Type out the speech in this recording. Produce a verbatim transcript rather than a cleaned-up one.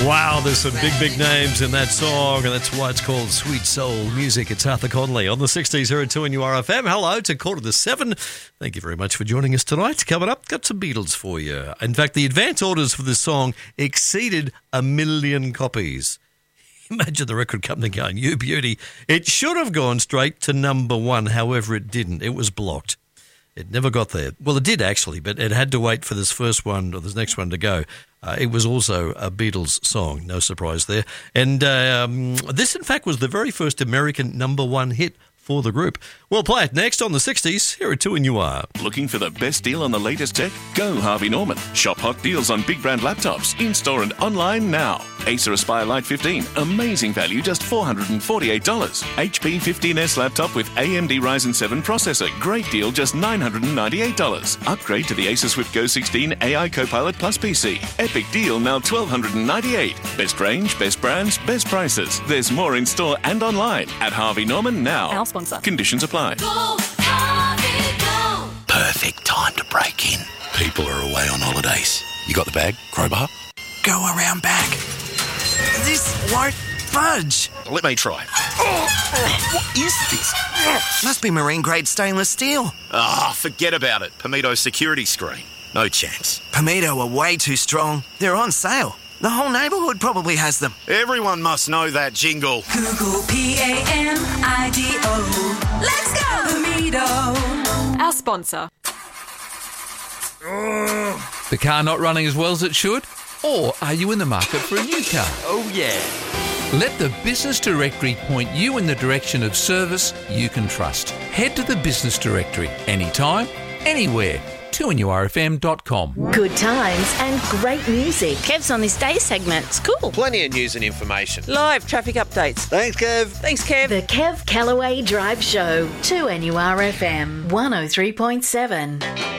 Wow, there's some big, big names in that song, and that's why it's called Sweet Soul Music. It's Arthur Conley on the sixties here at two N U R F M. Hello to quarter to seven. Thank you very much for joining us tonight. Coming up, got some Beatles for you. In fact, the advance orders for this song exceeded a million copies. Imagine the record company going, you beauty. It should have gone straight to number one, however it didn't. It was blocked. It never got there. Well, it did actually, but it had to wait for this first one or this next one to go. Uh, it was also a Beatles song, no surprise there. And um, this, in fact, was the very first American number one hit for the group. We'll play it next on the sixties here at two N U R. Looking for the best deal on the latest tech? Go Harvey Norman. Shop hot deals on big brand laptops, in-store and online now. Acer Aspire Lite fifteen, amazing value, just four hundred forty-eight dollars. H P fifteen S laptop with A M D Ryzen seven processor, great deal, just nine hundred ninety-eight dollars. Upgrade to the Acer Swift Go sixteen A I Copilot Plus P C. Epic deal, now twelve ninety-eight dollars. Best range, best brands, best prices. There's more in store and online at Harvey Norman now. Our sponsor. Conditions apply. Go, Harvey, go. Perfect time to break in. People are away on holidays. You got the bag? Crowbar? Go around back. This won't budge. Let me try. Oh, what is this? Must be marine grade stainless steel. Ah, oh, forget about it. Pomito security screen. No chance. Pomito are way too strong. They're on sale. The whole neighbourhood probably has them. Everyone must know that jingle. Google P A M I D O. Let's go, Pomito. Our sponsor. The car not running as well as it should? Or are you in the market for a new car? Oh, yeah. Let the Business Directory point you in the direction of service you can trust. Head to the Business Directory anytime, anywhere. two N U R F M dot com. Good times and great music. Kev's on this day segment. It's cool. Plenty of news and information. Live traffic updates. Thanks, Kev. Thanks, Kev. The Kev Callaway Drive Show. two N U R F M one oh three point seven.